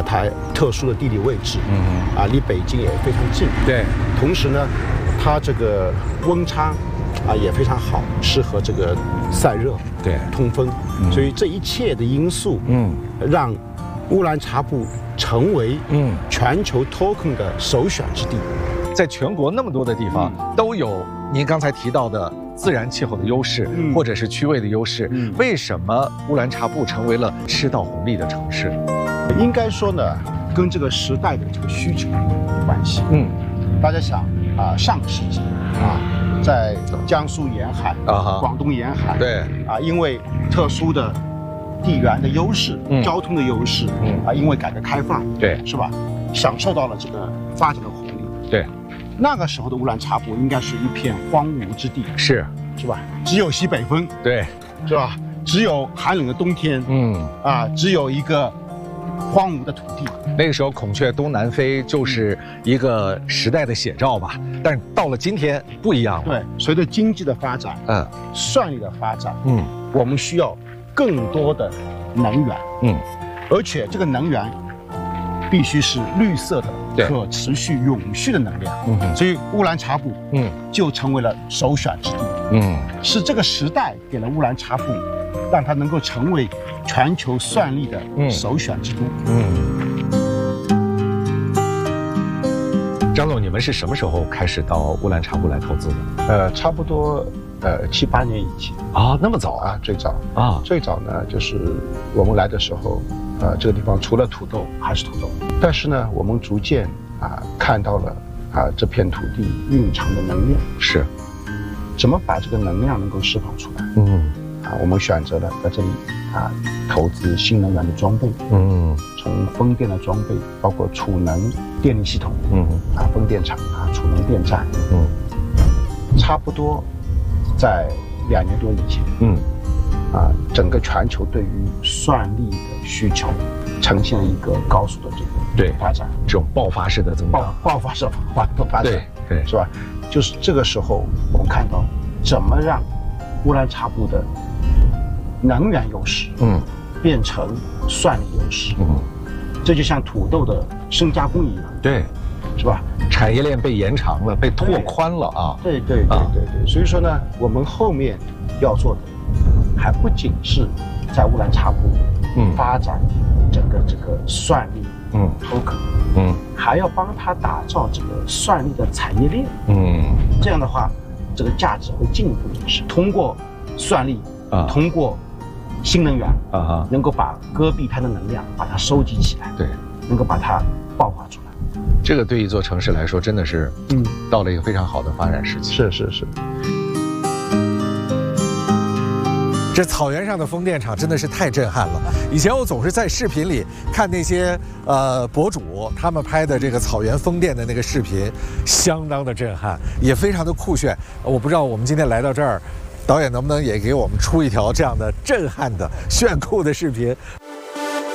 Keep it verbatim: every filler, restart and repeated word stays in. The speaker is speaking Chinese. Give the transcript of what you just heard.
啊，它特殊的地理位置，嗯啊，离北京也非常近。 对， 同时呢，它这个温差啊也非常好，适合这个散热、 对通风。嗯、所以这一切的因素，嗯，让乌兰察布成为嗯全球 token 的首选之地。 在全国那么多的地方、嗯、都有您刚才提到的自然气候的优势，嗯、或者是区位的优势。嗯、为什么乌兰察布成为了吃到红利的城市？ 应该说呢，跟这个时代的这个需求有关系。嗯，大家想啊、呃，上个世纪啊，在江苏沿海、啊、广东沿海， 对啊，因为特殊的地缘的优势、嗯、交通的优势，嗯啊，因为改革开放， 对， 是吧？享受到了这个发展的红利。 对， 那个时候的乌兰察布应该是一片荒芜之地， 是是吧？只有西北风， 对， 是吧？只有寒冷的冬天，嗯啊，只有一个荒芜的土地。 那个时候孔雀东南飞就是一个时代的写照吧。但是到了今天不一样了。 对，随着经济的发展，嗯，算力的发展，嗯，我们需要更多的能源，嗯，而且这个能源必须是绿色的、可持续、永续的能量。嗯，所以乌兰察布，嗯，就成为了首选之地。嗯，是这个时代给了乌兰察布，让它能够成为全球算力的首选之都。嗯， 张总，你们是什么时候开始到乌兰察布来投资的？ 呃，差不多呃七八年以前啊，那么早啊，最早啊，最早呢就是我们来的时候。呃，这个地方除了土豆还是土豆，但是呢，我们逐渐啊看到了啊这片土地蕴藏的能量， 是， 怎么把这个能量能够释放出来？嗯，啊，我们选择了在这里啊投资新能源的装备，嗯，从风电的装备，包括储能电力系统，嗯，啊风电场啊储能电站，嗯，差不多在两年多以前，嗯。啊，整个全球对于算力的需求呈现了一个高速的这个对发展， 这种爆发式的增长， 爆爆发式发发展， 对对， 是吧？就是这个时候，我们看到怎么让乌兰察布的能源优势，嗯，变成算力优势，嗯，这就像土豆的深加工一样， 对， 是吧？ 产业链被延长了，被拓宽了啊！ 对对对对对，所以说呢，我们后面要做的。还不仅是在乌兰察布嗯发展整个这个算力嗯 token 嗯，还要帮他打造这个算力的产业链嗯，这样的话，这个价值会进一步提升。通过算力啊，通过新能源啊哈，能够把戈壁滩的能量把它收集起来， 对， 能够把它爆发出来。 这个对一座城市来说，真的是嗯，到了一个非常好的发展时期。 是是是。 这草原上的风电场真的是太震撼了。以前我总是在视频里看那些呃博主他们拍的这个草原风电的那个视频，相当的震撼，也非常的酷炫。我不知道我们今天来到这儿，导演能不能也给我们出一条这样的震撼的炫酷的视频，